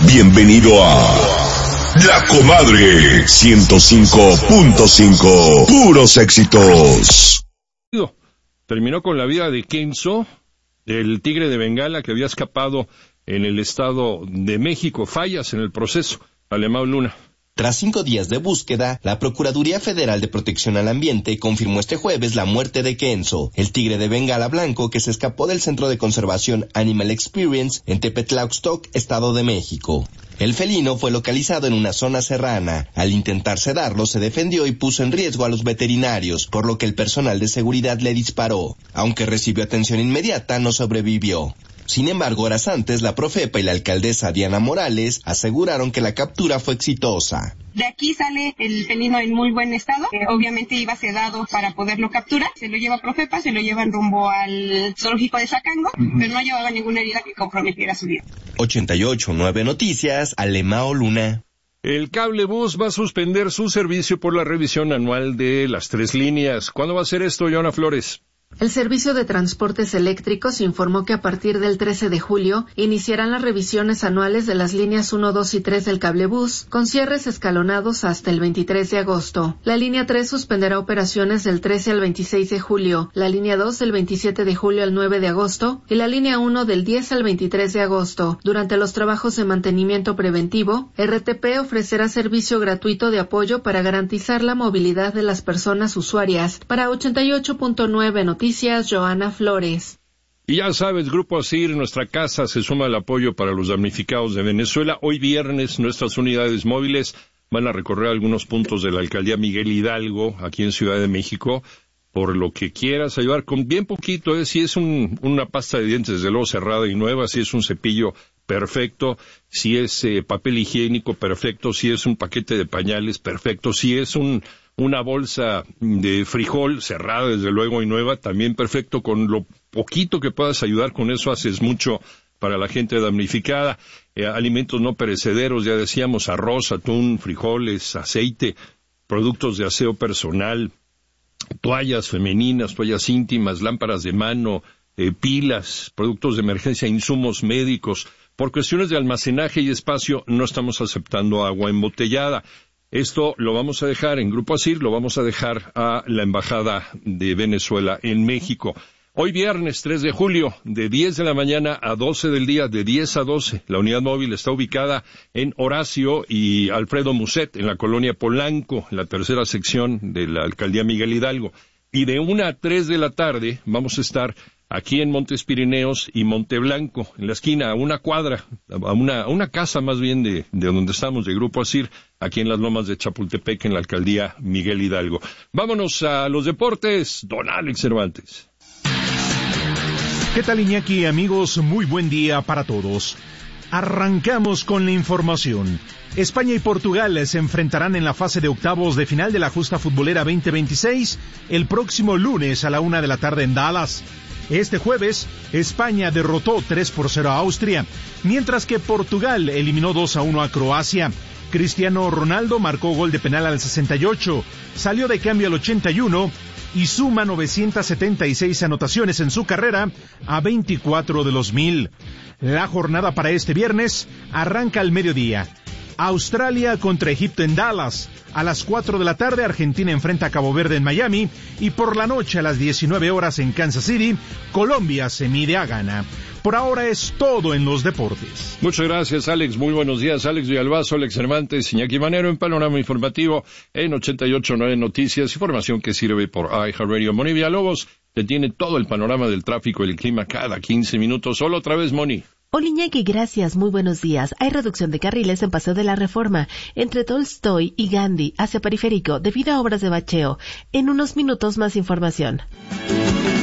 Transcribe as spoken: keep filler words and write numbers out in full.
Bienvenido a La Comadre ciento cinco punto cinco. Puros éxitos. Terminó con la vida de Kenzo, el tigre de Bengala que había escapado en el Estado de México. Fallas en el proceso. Alemão Luna. Tras cinco días de búsqueda, la Procuraduría Federal de Protección al Ambiente confirmó este jueves la muerte de Kenzo, el tigre de Bengala blanco que se escapó del Centro de Conservación Animal Experience en Tepetlauxtoc, Estado de México. El felino fue localizado en una zona serrana. Al intentar sedarlo, se defendió y puso en riesgo a los veterinarios, por lo que el personal de seguridad le disparó. Aunque recibió atención inmediata, no sobrevivió. Sin embargo, horas antes, la Profepa y la alcaldesa Diana Morales aseguraron que la captura fue exitosa. De aquí sale el felino en muy buen estado, que obviamente iba sedado para poderlo capturar. Se lo lleva a Profepa, se lo llevan rumbo al zoológico de Zacango, uh-huh. pero no llevaba ninguna herida que comprometiera su vida. ochenta y ocho punto nueve Noticias, Alemão Luna. El Cablebús va a suspender su servicio por la revisión anual de las tres líneas. ¿Cuándo va a ser esto, Joana Flores? El Servicio de Transportes Eléctricos informó que a partir del trece de julio iniciarán las revisiones anuales de las líneas uno, dos y tres del Cablebús, con cierres escalonados hasta el veintitrés de agosto. La línea tres suspenderá operaciones del trece al veintiséis de julio, la línea dos del veintisiete de julio al nueve de agosto y la línea uno del diez al veintitrés de agosto. Durante los trabajos de mantenimiento preventivo, R T P ofrecerá servicio gratuito de apoyo para garantizar la movilidad de las personas usuarias. Para ochenta y ocho punto nueve Noticias, Joana Flores. Y ya sabes, Grupo ASIR, nuestra casa, se suma al apoyo para los damnificados de Venezuela. Hoy viernes, nuestras unidades móviles van a recorrer algunos puntos de la alcaldía Miguel Hidalgo, aquí en Ciudad de México, por lo que quieras ayudar, con bien poquito, ¿eh? Si es un, una pasta de dientes, desde luego cerrada y nueva, si es un cepillo perfecto, si es eh, papel higiénico perfecto, si es un paquete de pañales perfecto, si es un una bolsa de frijol cerrada, desde luego, y nueva, también perfecto. Con lo poquito que puedas ayudar, con eso haces mucho para la gente damnificada. Eh, alimentos no perecederos, ya decíamos, arroz, atún, frijoles, aceite, productos de aseo personal, toallas femeninas, toallas íntimas, lámparas de mano, eh, pilas, productos de emergencia, insumos médicos. Por cuestiones de almacenaje y espacio, no estamos aceptando agua embotellada. Esto lo vamos a dejar en Grupo ASIR, lo vamos a dejar a la Embajada de Venezuela en México. Hoy viernes tres de julio, de diez de la mañana a doce del día, de diez a doce, la unidad móvil está ubicada en Horacio y Alfredo Muset, en la colonia Polanco, en la tercera sección de la alcaldía Miguel Hidalgo. Y de una a tres de la tarde vamos a estar aquí en Montes Pirineos y Monteblanco, en la esquina, a una cuadra, a una, a una casa más bien de, de donde estamos, de Grupo ASIR, aquí en las Lomas de Chapultepec, en la alcaldía Miguel Hidalgo. Vámonos a los deportes, don Alex Cervantes. ¿Qué tal, Iñaki? Amigos, muy buen día para todos. Arrancamos con la información. España y Portugal se enfrentarán en la fase de octavos de final de la justa futbolera veinte veintiséis el próximo lunes a la una de la tarde en Dallas. Este jueves, España derrotó tres por cero a Austria, mientras que Portugal eliminó dos a uno a Croacia. Cristiano Ronaldo marcó gol de penal al sesenta y ocho, salió de cambio al ochenta y uno y suma novecientas setenta y seis anotaciones en su carrera a veinticuatro de los mil. La jornada para este viernes arranca al mediodía. Australia contra Egipto en Dallas. A las cuatro de la tarde, Argentina enfrenta a Cabo Verde en Miami. Y por la noche, a las diecinueve horas en Kansas City, Colombia se mide a Ghana. Por ahora es todo en los deportes. Muchas gracias, Alex. Muy buenos días. Alex Villalbazo, Alex Cervantes, Iñaki Manero en Panorama Informativo en ochenta y ocho punto nueve Noticias. Información que sirve por iHeartRadio. Moni Villalobos te tiene todo el panorama del tráfico y el clima cada quince minutos. Solo otra vez, Moni. Hola, Iñaki, gracias, muy buenos días. Hay reducción de carriles en Paseo de la Reforma, entre Tolstoy y Gandhi, hacia Periférico, debido a obras de bacheo. En unos minutos más información.